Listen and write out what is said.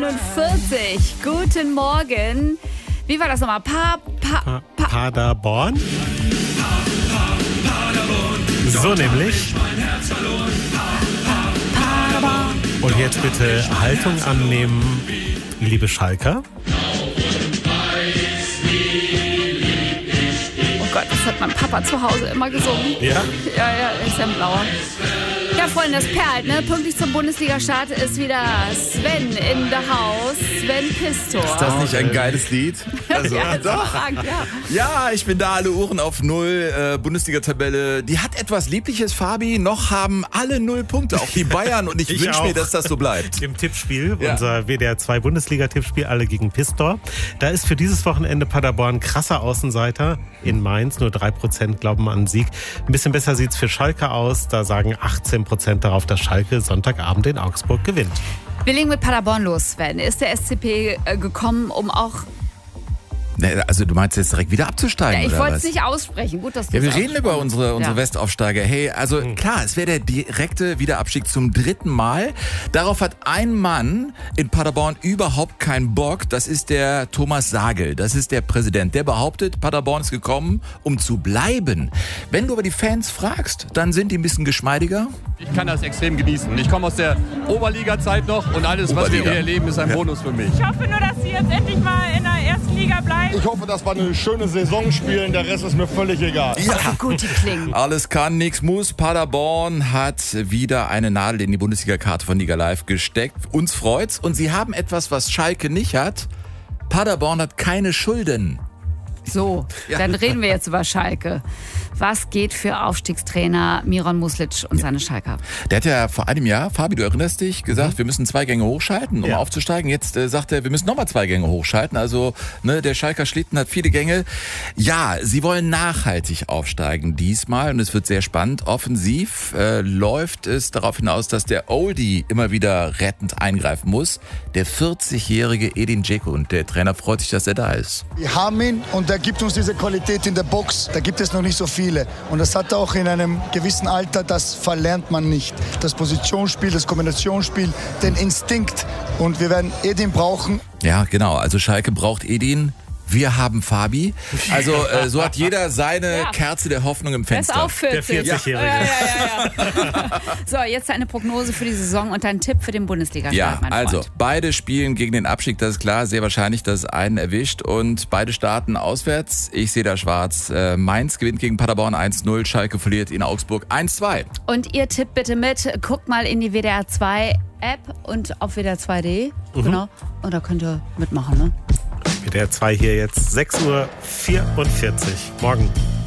Guten Morgen. Wie war das nochmal? Paderborn? So nämlich. Und jetzt bitte Haltung annehmen, liebe Schalker. Oh Gott, das hat mein Papa zu Hause immer gesungen. Ja? Ja, er ist ja ein Blauer. Ja, Freunde, das perlt, ne? Pünktlich zum Bundesliga-Start ist wieder Sven in the house. Sven Pistor. Ist das nicht ein geiles Lied? Also, ja, doch. Ja, ich bin da, alle Uhren auf 0. Bundesliga-Tabelle, die hat etwas Liebliches, Fabi. Noch haben alle 0 Punkte, auch die Bayern. Und ich wünsche mir, dass das so bleibt. Im Tippspiel, unser WDR 2 Bundesliga-Tippspiel, alle gegen Pistor. Da ist für dieses Wochenende Paderborn krasser Außenseiter. In Mainz nur 3% glauben an Sieg. Ein bisschen besser sieht's für Schalke aus. Da sagen 18% darauf, dass Schalke Sonntagabend in Augsburg gewinnt. Wir legen mit Paderborn los, Sven. Ist der SCP gekommen, um auch... Also du meinst jetzt direkt wieder abzusteigen, ja, ich oder wollte was? es nicht aussprechen. Gut, dass du Ja, wir reden über unsere Westaufsteiger. Hey, also klar, es wäre der direkte Wiederabstieg zum 3. Mal. Darauf hat ein Mann in Paderborn überhaupt keinen Bock. Das ist der Thomas Sagel. Das ist der Präsident. Der behauptet, Paderborn ist gekommen, um zu bleiben. Wenn du aber die Fans fragst, dann sind die ein bisschen geschmeidiger. Ich kann das extrem genießen. Ich komme aus der Oberliga-Zeit noch und alles, was wir hier erleben, ist ein Bonus für mich. Ich hoffe nur, dass sie jetzt endlich mal in der ersten Liga bleiben. Ich hoffe, dass wir eine schöne Saison spielen. Der Rest ist mir völlig egal. Ja, gut, die klingen. Alles kann, nichts muss. Paderborn hat wieder eine Nadel in die Bundesliga-Karte von Liga Live gesteckt. Uns freut's. Und sie haben etwas, was Schalke nicht hat. Paderborn hat keine Schulden. So, dann reden wir jetzt über Schalke. Was geht für Aufstiegstrainer Miron Muslic und seine Schalker? Der hat ja vor einem Jahr, Fabi, du erinnerst dich, gesagt, wir müssen 2 Gänge hochschalten, um aufzusteigen. Jetzt sagt er, wir müssen nochmal 2 Gänge hochschalten. Also der Schalker Schlitten hat viele Gänge. Ja, sie wollen nachhaltig aufsteigen diesmal und es wird sehr spannend. Offensiv läuft es darauf hinaus, dass der Oldie immer wieder rettend eingreifen muss. Der 40-jährige Edin Dzeko, und der Trainer freut sich, dass er da ist. Wir haben ihn und er gibt uns diese Qualität in der Box. Da gibt es noch nicht so viele. Und das hat er auch in einem gewissen Alter, das verlernt man nicht. Das Positionsspiel, das Kombinationsspiel, den Instinkt. Und wir werden Edin brauchen. Ja, genau. Also Schalke braucht Edin. Wir haben Fabi. Also so hat jeder seine Kerze der Hoffnung im Fenster. Der ist auch 40. Der 40-Jährige. Ja. So, jetzt eine Prognose für die Saison und ein Tipp für den Bundesliga-Start, mein also Freund. beide spielen gegen den Abstieg, das ist klar. Sehr wahrscheinlich, dass es einen erwischt. Und beide starten auswärts. Ich sehe da schwarz. Mainz gewinnt gegen Paderborn 1-0. Schalke verliert in Augsburg 1-2. Und ihr tippt bitte mit. Guckt mal in die WDR 2 App und auf WDR2.de. Genau. Und da könnt ihr mitmachen, ne? WDR 2 hier jetzt 6:44 Uhr. Morgen.